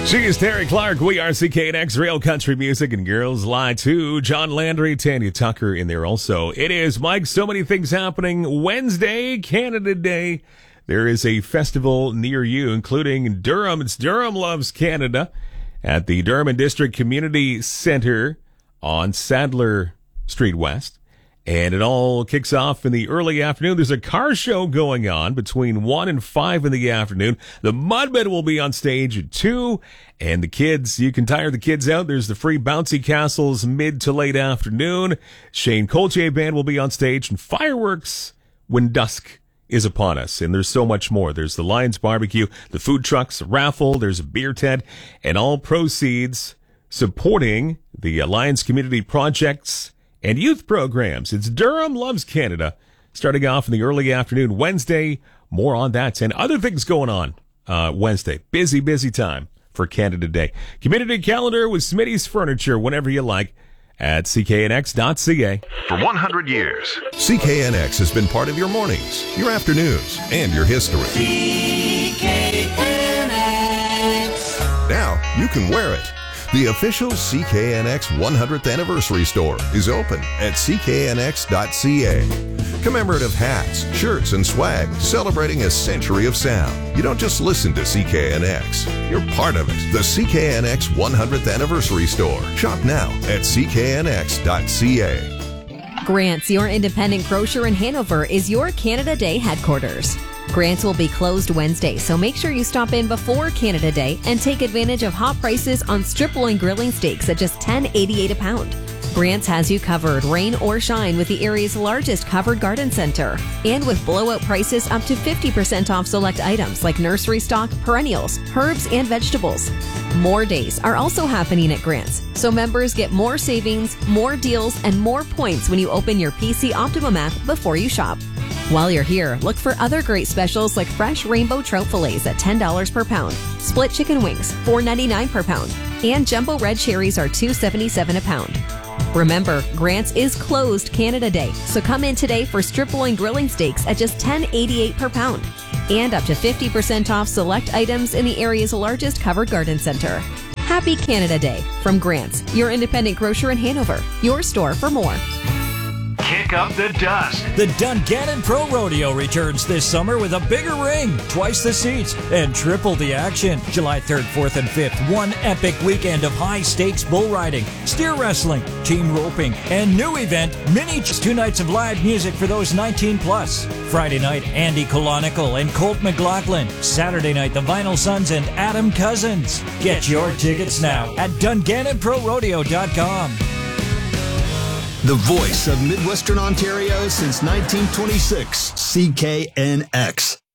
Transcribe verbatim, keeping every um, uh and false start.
She is Terry Clark. We are C K N X Real Country Music and Girls Lie too. John Landry, Tanya Tucker in there also. It is, Mike, so many things happening. Wednesday, Canada Day. There is a festival near you, including Durham. It's Durham Loves Canada at the Durham District Community Center on Sadler Street West. And it all kicks off in the early afternoon. There's a car show going on between one and five in the afternoon. The Mudmen will be on stage at two. And the kids, you can tire the kids out. There's the free bouncy castles mid to late afternoon. Shane Colchier Band will be on stage, and fireworks when dusk is upon us. And there's so much more. There's the Lions Barbecue, the food trucks, a raffle, there's a beer tent, and all proceeds supporting the Lions Community Projects and youth programs. It's Durham Loves Canada, starting off in the early afternoon Wednesday. More on that and other things going on uh, Wednesday. Busy, busy time for Canada Day. Community calendar with Smitty's Furniture whenever you like at c k n x dot c a. For one hundred years, C K N X has been part of your mornings, your afternoons, and your history. C K N X. Now you can wear it. The official C K N X one hundredth Anniversary Store is open at c k n x dot c a. Commemorative hats, shirts, and swag celebrating a century of sound. You don't just listen to C K N X, you're part of it. The C K N X one hundredth Anniversary Store. Shop now at c k n x dot c a. Grant's, your independent grocer in Hanover, is your Canada Day headquarters. Grant's will be closed Wednesday, so make sure you stop in before Canada Day and take advantage of hot prices on strip loin grilling steaks at just ten eighty-eight a pound. Grant's has you covered, rain or shine, with the area's largest covered garden center. And with blowout prices up to fifty percent off select items like nursery stock, perennials, herbs, and vegetables. More days are also happening at Grant's, so members get more savings, more deals, and more points when you open your P C Optimum app before you shop. While you're here, look for other great specials like fresh rainbow trout fillets at ten dollars per pound, split chicken wings, four ninety-nine per pound, and jumbo red cherries are two seventy-seven a pound. Remember, Grant's is closed Canada Day, so come in today for strip loin grilling steaks at just ten eighty-eight per pound, and up to fifty percent off select items in the area's largest covered garden center. Happy Canada Day from Grant's, your independent grocer in Hanover. Your store for more. kick up the dust. The Dungannon Pro Rodeo returns this summer with a bigger ring, twice the seats, and triple the action. July third, fourth, and fifth, one epic weekend of high-stakes bull riding, steer wrestling, team roping, and new event, mini two nights of live music for those nineteen plus. Friday night, Andy Colonical and Colt McLaughlin. Saturday night, the Vinyl Sons and Adam Cousins. Get your tickets now at Dungannon Pro Rodeo dot com. The voice of Midwestern Ontario since nineteen twenty-six, C K N X.